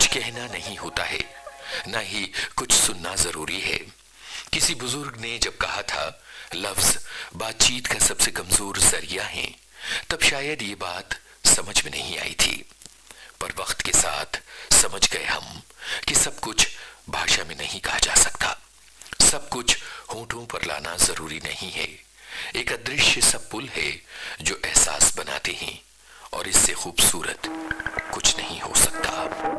कहना नहीं होता है, ना ही कुछ सुनना जरूरी है। किसी बुजुर्ग ने जब कहा था लफ्ज बातचीत का सबसे कमजोर जरिया है, तब शायद ये बात समझ में नहीं आई थी। पर वक्त के साथ समझ गए हम कि सब कुछ भाषा में नहीं कहा जा सकता, सब कुछ होठों पर लाना जरूरी नहीं है। एक अदृश्य सा पुल है जो एहसास बनाते हैं, और इससे खूबसूरत कुछ नहीं हो सकता।